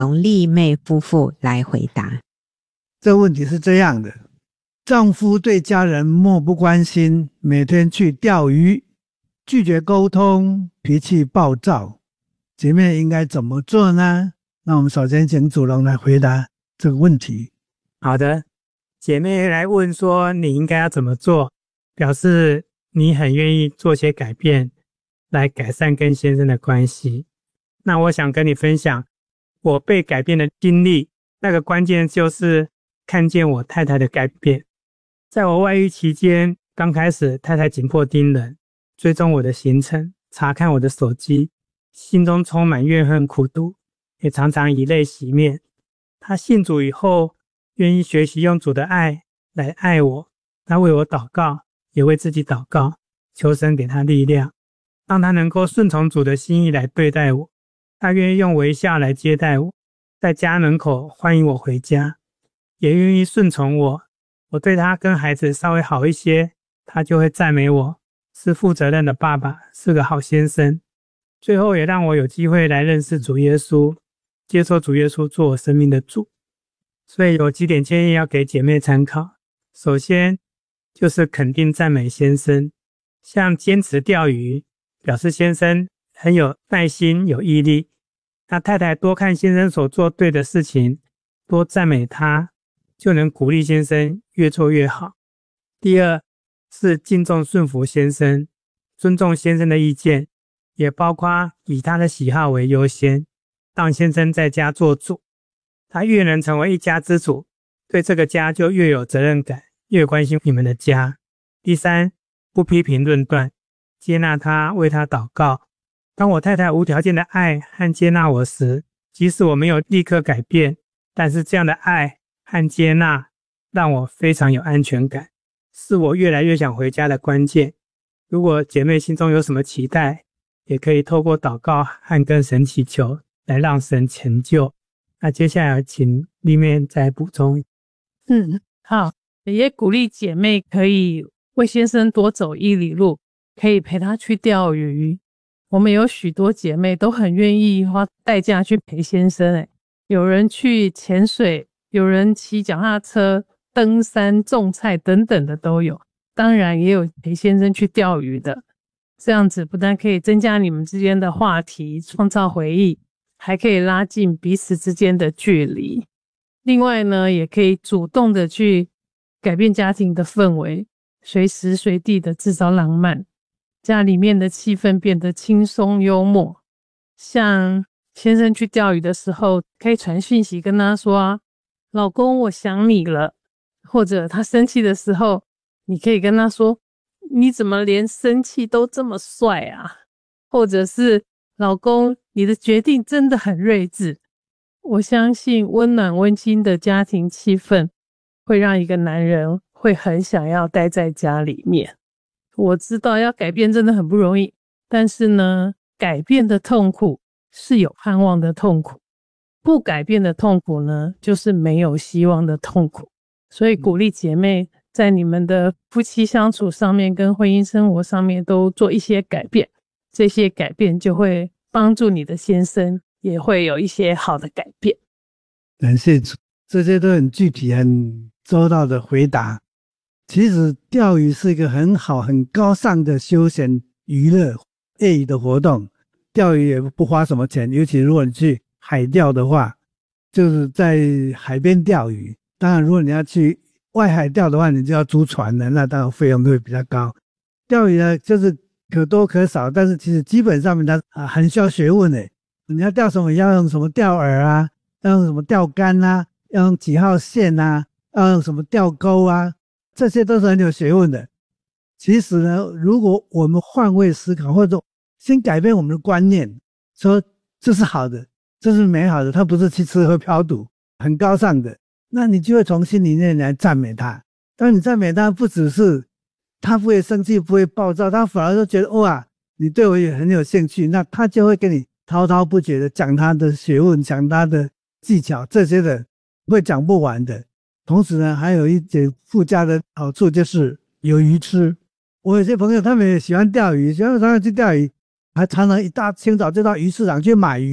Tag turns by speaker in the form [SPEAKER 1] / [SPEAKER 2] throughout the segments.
[SPEAKER 1] 从丽妹夫妇来回答。
[SPEAKER 2] 这问题是这样的，丈夫对家人漠不关心，每天去钓鱼，拒绝沟通，脾气暴躁，姐妹应该怎么做呢？那我们首先请主龙来回答这个问题。
[SPEAKER 3] 好的，姐妹来问说你应该要怎么做，表示你很愿意做些改变来改善跟先生的关系。那我想跟你分享我被改变的经历，那个关键就是看见我太太的改变。在我外遇期间，刚开始太太紧迫盯人，追踪我的行程，查看我的手机，心中充满怨恨苦毒，也常常以泪洗面。她信主以后，愿意学习用主的爱来爱我，她为我祷告，也为自己祷告，求神给她力量，让她能够顺从主的心意来对待我。她愿意用微笑来接待我，在家门口欢迎我回家，也愿意顺从我。我对她跟孩子稍微好一些，她就会赞美我是负责任的爸爸，是个好先生。最后也让我有机会来认识主耶稣，接受主耶稣做我生命的主。所以有几点建议要给姐妹参考。首先就是肯定赞美先生，像坚持钓鱼，表示先生很有耐心有毅力。那太太多看先生所做对的事情，多赞美他，就能鼓励先生越做越好。第二是敬重顺服先生，尊重先生的意见，也包括以他的喜好为优先，让先生在家做主。他越能成为一家之主，对这个家就越有责任感，越关心你们的家。第三，不批评论断，接纳他，为他祷告。当我太太无条件的爱和接纳我时，即使我没有立刻改变，但是这样的爱和接纳让我非常有安全感，是我越来越想回家的关键。如果姐妹心中有什么期待，也可以透过祷告和跟神祈求来让神成就。那接下来请丽妹再补充。
[SPEAKER 4] 好，也鼓励姐妹可以为先生多走1里路，可以陪他去钓鱼。我们有许多姐妹都很愿意花代价去陪先生，有人去潜水，有人骑脚踏车、登山、种菜等等的都有，当然也有陪先生去钓鱼的。这样子不但可以增加你们之间的话题，创造回忆，还可以拉近彼此之间的距离。另外呢，也可以主动的去改变家庭的氛围，随时随地的制造浪漫，家里面的气氛变得轻松幽默。像先生去钓鱼的时候，可以传讯息跟他说老公我想你了，或者他生气的时候，你可以跟他说你怎么连生气都这么帅啊，或者是老公你的决定真的很睿智。我相信温暖温馨的家庭气氛会让一个男人会很想要待在家里面。我知道要改变真的很不容易，但是呢，改变的痛苦是有盼望的痛苦，不改变的痛苦呢，就是没有希望的痛苦。所以鼓励姐妹在你们的夫妻相处上面跟婚姻生活上面都做一些改变，这些改变就会帮助你的先生也会有一些好的改变。
[SPEAKER 2] 感谢主，这些都很具体很周到的回答。其实钓鱼是一个很好很高尚的休闲娱乐业余的活动，钓鱼也不花什么钱，尤其如果你去海钓的话，就是在海边钓鱼。当然如果你要去外海钓的话，你就要租船了，那当然费用会比较高。钓鱼呢就是可多可少，但是其实基本上面它很需要学问的。你要钓什么，要用什么钓饵啊，要用什么钓竿啊，要用几号线啊，要用什么钓钩啊，这些都是很有学问的。其实呢，如果我们换位思考，或者先改变我们的观念，说这是好的，这是美好的，它不是去吃喝嫖赌，很高尚的，那你就会从心里面来赞美他。当你赞美他，不只是他不会生气不会暴躁，他反而就觉得哇，你对我也很有兴趣，那他就会跟你滔滔不绝的讲他的学问，讲他的技巧，这些的会讲不完的。同时呢，还有一点附加的好处，就是有鱼吃。我有些朋友他们也喜欢钓鱼，喜欢常常去钓鱼，还常常一大清早就到鱼市场去买鱼啦。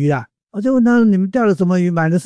[SPEAKER 2] 我就问他你们钓了什么鱼，买的是